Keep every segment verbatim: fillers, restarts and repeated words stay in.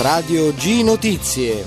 Radio G Notizie.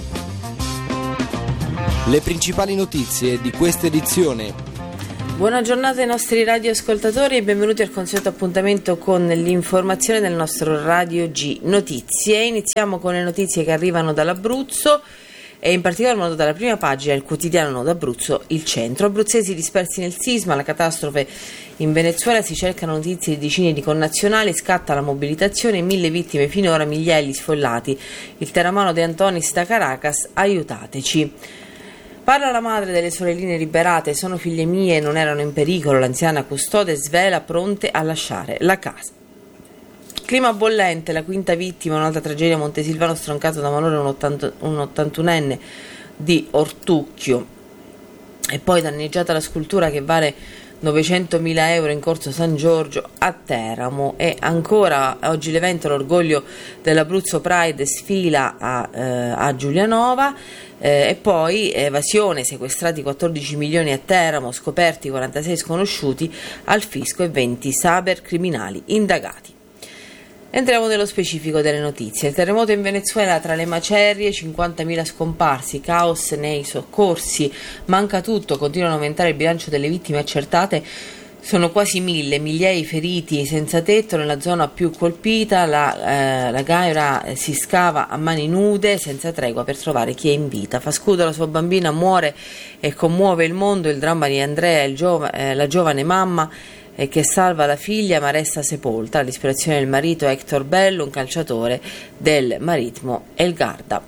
Le principali notizie di questa edizione. Buona giornata ai nostri radioascoltatori e benvenuti al consueto appuntamento con l'informazione del nostro Radio G Notizie. Iniziamo con le notizie che arrivano dall'Abruzzo e in particolar modo dalla prima pagina del quotidiano d'Abruzzo, Il Centro. Abruzzesi dispersi nel sisma, la catastrofe in Venezuela, si cercano notizie di decine di connazionali, scatta la mobilitazione, mille vittime finora, migliaia gli sfollati. Il terremoto De Antonis da Caracas, aiutateci. Parla la madre delle sorelline liberate, sono figlie mie, non erano in pericolo, l'anziana custode svela, pronte a lasciare la casa. Clima bollente, la quinta vittima, un'altra tragedia a Montesilvano, stroncato da malore un, ottanta, un ottantunenne di Ortucchio. E poi danneggiata la scultura che vale novecentomila euro in corso San Giorgio a Teramo. E ancora oggi l'evento, l'orgoglio dell'Abruzzo Pride sfila a, eh, a Giulianova. Eh, e poi evasione, sequestrati quattordici milioni a Teramo, scoperti quarantasei sconosciuti al fisco e venti cybercriminali indagati. Entriamo nello specifico delle notizie. Il terremoto in Venezuela, tra le macerie, cinquantamila scomparsi, caos nei soccorsi, manca tutto, continua ad aumentare il bilancio delle vittime accertate, sono quasi mille, migliaia i feriti senza tetto nella zona più colpita, la, eh, la Gaira si scava a mani nude senza tregua per trovare chi è in vita. Fa scudo la sua bambina, muore e commuove il mondo il dramma di Andrea, il giova, eh, la giovane mamma e che salva la figlia ma resta sepolta. L'ispirazione del marito Hector Bello, un calciatore del Maritmo El Garda.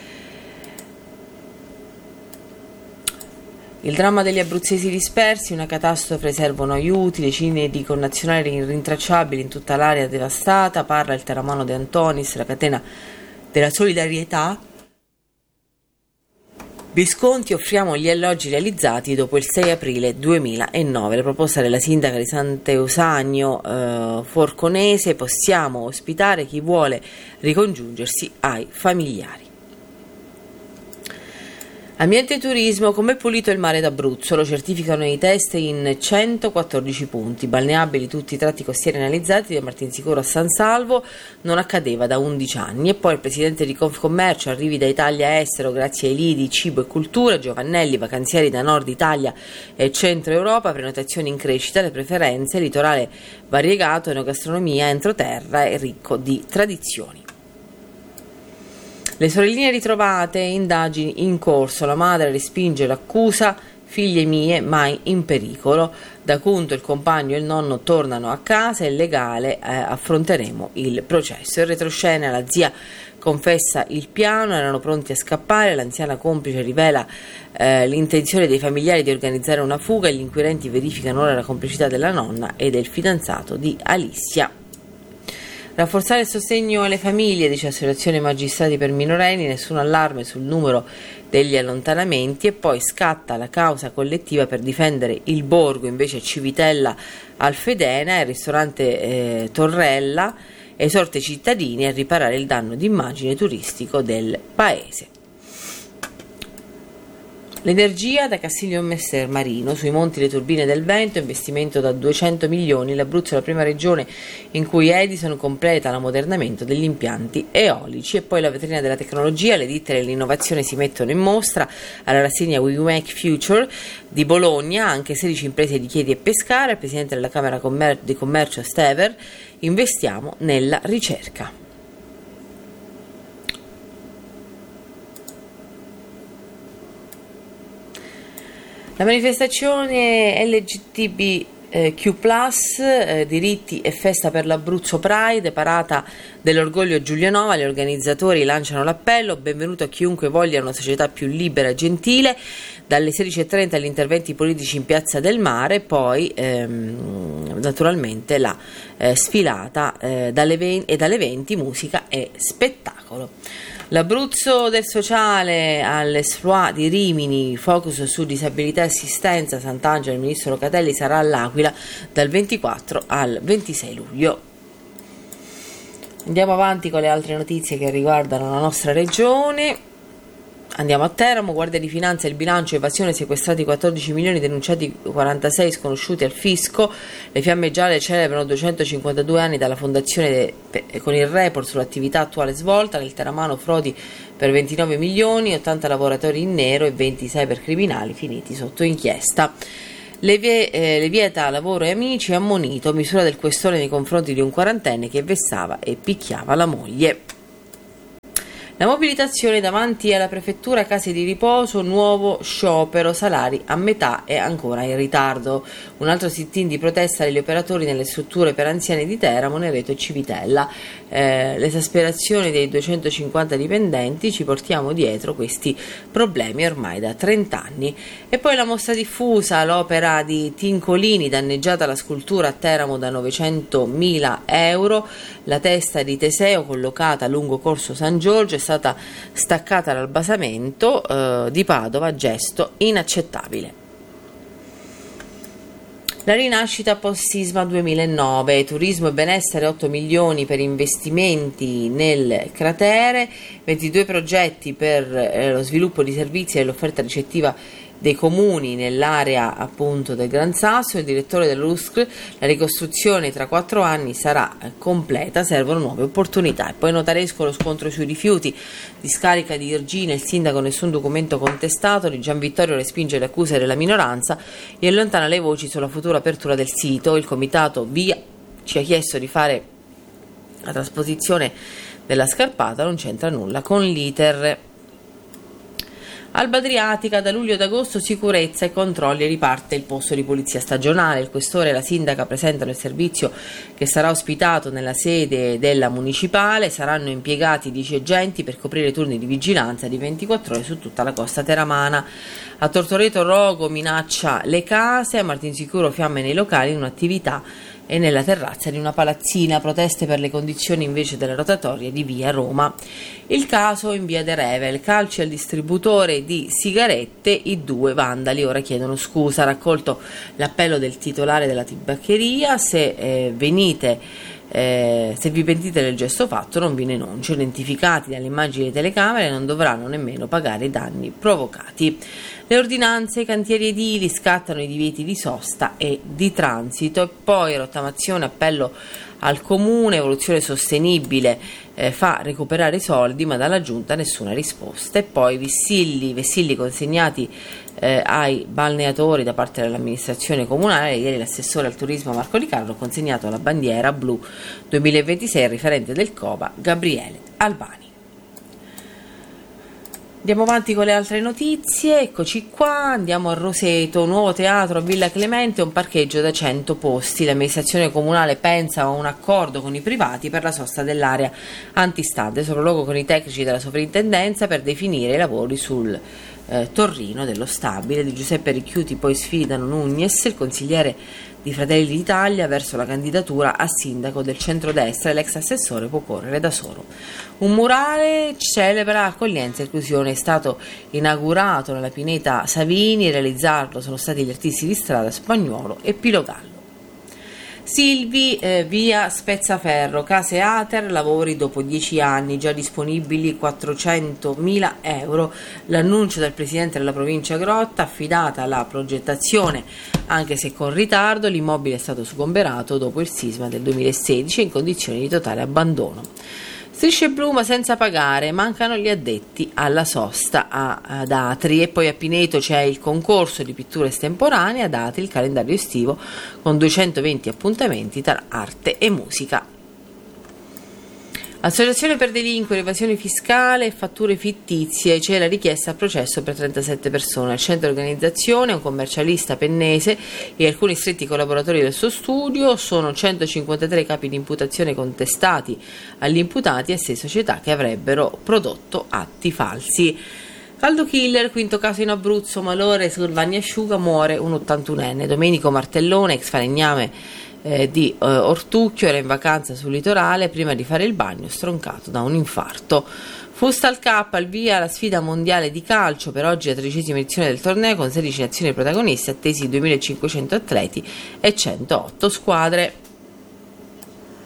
Il dramma degli abruzzesi dispersi, una catastrofe, servono aiuti, decine di connazionali rintracciabili in tutta l'area devastata. Parla il terremoto De Antonis, la catena della solidarietà. Visconti, offriamo gli alloggi realizzati dopo il sei aprile duemilanove. La proposta della sindaca di Sant'Eusanio eh, Forconese: possiamo ospitare chi vuole ricongiungersi ai familiari. Ambiente e turismo, com'è pulito il mare d'Abruzzo, lo certificano i test in centoquattordici punti, balneabili tutti i tratti costieri analizzati da Martinsicuro a San Salvo, non accadeva da undici anni. E poi il presidente di Confcommercio, arrivi da Italia a estero grazie ai lidi Cibo e Cultura, Giovannelli, vacanzieri da Nord Italia e Centro Europa, prenotazioni in crescita, le preferenze, litorale variegato, enogastronomia, entroterra e ricco di tradizioni. Le sorelline ritrovate, indagini in corso, la madre respinge l'accusa, figlie mie mai in pericolo. Da Cunto il compagno e il nonno tornano a casa e legale eh, affronteremo il processo. In retroscena la zia confessa il piano, erano pronti a scappare, l'anziana complice rivela eh, l'intenzione dei familiari di organizzare una fuga e gli inquirenti verificano ora la complicità della nonna e del fidanzato di Alissia. Rafforzare il sostegno alle famiglie, dice Associazione Magistrati per minorenni, nessun allarme sul numero degli allontanamenti. E poi scatta la causa collettiva per difendere il borgo, invece a Civitella Alfedena, il ristorante eh, Torrella esorta i cittadini a riparare il danno d'immagine turistico del paese. L'energia da Castiglio Messer Marino, sui monti le turbine del vento, investimento da duecento milioni, l'Abruzzo è la prima regione in cui Edison completa l'ammodernamento degli impianti eolici. E poi la vetrina della tecnologia, le ditte e l'innovazione si mettono in mostra alla rassegna We Make Future di Bologna, anche sedici imprese di Chieti e Pescara, il presidente della Camera Commer- di Commercio Stever, investiamo nella ricerca. La manifestazione L G B T Q plus, eh, diritti e festa per l'Abruzzo Pride, parata dell'orgoglio a Giulianova, gli organizzatori lanciano l'appello: benvenuto a chiunque voglia una società più libera e gentile. Dalle sedici e trenta gli interventi politici in Piazza del Mare, poi ehm, naturalmente la eh, sfilata eh, dalle ve- e dalle venti musica e spettacolo. L'Abruzzo del sociale all'Esploit di Rimini, focus su disabilità e assistenza, Sant'Angelo, il ministro Locatelli sarà all'Aquila dal ventiquattro al ventisei luglio. Andiamo avanti con le altre notizie che riguardano la nostra regione. Andiamo a Teramo, Guardia di Finanza e il bilancio, evasione, sequestrati quattordici milioni, denunciati quarantasei, sconosciuti al fisco. Le Fiamme Gialle celebrano duecentocinquantadue anni dalla fondazione de, con il report sull'attività attuale svolta. Nel teramano frodi per ventinove milioni, ottanta lavoratori in nero e ventisei per criminali finiti sotto inchiesta. Le, vie, eh, le vieta lavoro e amici, ammonito, misura del questore nei confronti di un quarantenne che vessava e picchiava la moglie. La mobilitazione davanti alla prefettura, case di riposo, nuovo sciopero, salari a metà e ancora in ritardo. Un altro sit-in di protesta degli operatori nelle strutture per anziani di Teramo, Nereto e Civitella. Eh, l'esasperazione dei duecentocinquanta dipendenti, ci portiamo dietro questi problemi ormai da trenta anni. E poi la mostra diffusa, l'opera di Tincolini, danneggiata la scultura a Teramo da novecentomila euro, la testa di Teseo collocata lungo Corso San Giorgio è stata staccata dal basamento eh, di Padova, gesto inaccettabile. La rinascita post-sisma duemilanove, turismo e benessere, otto milioni per investimenti nel cratere, ventidue progetti per eh, lo sviluppo di servizi e l'offerta ricettiva dei comuni nell'area appunto del Gran Sasso. Il direttore dell'U S C R, la ricostruzione tra quattro anni sarà completa, servono nuove opportunità. E poi notaresco lo scontro sui rifiuti, discarica di Irgine, il sindaco nessun documento contestato, di Gian Vittorio respinge le accuse della minoranza e allontana le voci sulla futura apertura del sito. Il comitato Via ci ha chiesto di fare la trasposizione della scarpata, non c'entra nulla con l'iter. Alba Adriatica, da luglio ad agosto sicurezza e controlli, riparte il posto di polizia stagionale. Il questore e la sindaca presentano il servizio che sarà ospitato nella sede della municipale. Saranno impiegati dieci agenti per coprire turni di vigilanza di ventiquattro ore su tutta la costa teramana. A Tortoreto rogo minaccia le case, a Martinsicuro fiamme nei locali in un'attività e nella terrazza di una palazzina, proteste per le condizioni invece della rotatoria di via Roma. Il caso in via De Revel, calci al distributore di sigarette, i due vandali ora chiedono scusa. Raccolto l'appello del titolare della tabaccheria, se eh, venite Eh, se vi pentite del gesto fatto non vi denuncio. Identificati dalle immagini delle telecamere non dovranno nemmeno pagare i danni provocati. Le ordinanze, i cantieri edili, scattano i divieti di sosta e di transito. E poi rottamazione, appello al comune, evoluzione sostenibile eh, fa recuperare i soldi, ma dalla giunta nessuna risposta. E poi vessilli, vessilli consegnati eh, ai balneatori da parte dell'amministrazione comunale. Ieri l'assessore al turismo Marco Di Carlo ha consegnato la bandiera blu duemilaventisei al referente del COBA Gabriele Albani. Andiamo avanti con le altre notizie, eccoci qua, andiamo a Roseto, nuovo teatro a Villa Clemente, un parcheggio da cento posti. L'amministrazione comunale pensa a un accordo con i privati per la sosta dell'area antistante, sopralluogo con i tecnici della sovrintendenza per definire i lavori sul eh, Torrino dello stabile. Di Giuseppe Ricchiuti poi sfidano Nugnes, il consigliere di Fratelli d'Italia, verso la candidatura a sindaco del centrodestra e l'ex assessore può correre da solo. Un murale celebra accoglienza e inclusione, è stato inaugurato nella pineta Savini, a realizzarlo sono stati gli artisti di strada Spagnuolo e Pilogallo. Silvi, eh, via Spezzaferro, case Ater, lavori dopo dieci anni, già disponibili quattrocentomila euro. L'annuncio del presidente della provincia Grotta, affidata la progettazione anche se con ritardo. L'immobile è stato sgomberato dopo il sisma del duemilasedici in condizioni di totale abbandono. Strisce blu ma senza pagare, mancano gli addetti alla sosta a, ad Atri. E poi a Pineto c'è il concorso di pittura estemporanea, ad Atri il calendario estivo con duecentoventi appuntamenti tra arte e musica. Associazione per delinquere, evasione fiscale e fatture fittizie, c'è la richiesta a processo per trentasette persone. Al centro organizzazione un commercialista pennese e alcuni stretti collaboratori del suo studio, sono centocinquantatré capi di imputazione contestati agli imputati e sei società che avrebbero prodotto atti falsi. Caldo killer, quinto caso in Abruzzo, malore sul Bagnasciuga, muore un ottantunenne. Domenico Martellone, ex falegname Eh, di eh, Ortucchio, era in vacanza sul litorale prima di fare il bagno, stroncato da un infarto. Futsal Cup, al via la sfida mondiale di calcio, per oggi la tredicesima edizione del torneo con sedici nazioni protagoniste, attesi duemilacinquecento atleti e centootto squadre.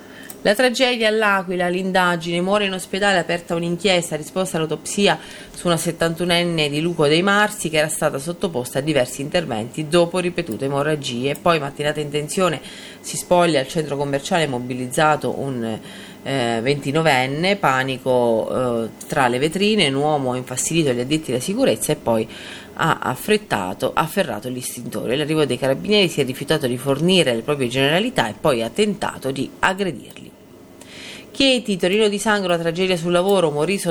La tragedia all'Aquila, l'indagine, muore in ospedale, aperta un'inchiesta, risposta all'autopsia su una settantunenne di Luco dei Marsi che era stata sottoposta a diversi interventi dopo ripetute emorragie. Poi mattinata in tensione si spoglia al centro commerciale mobilizzato un eh, ventinovenne, panico eh, tra le vetrine, un uomo infastidito agli addetti alla sicurezza e poi ha affrettato, ha afferrato l'istintore. L'arrivo dei carabinieri si è rifiutato di fornire le proprie generalità e poi ha tentato di aggredirli. Chieti, Torino di Sangro, la tragedia sul lavoro, morì sotto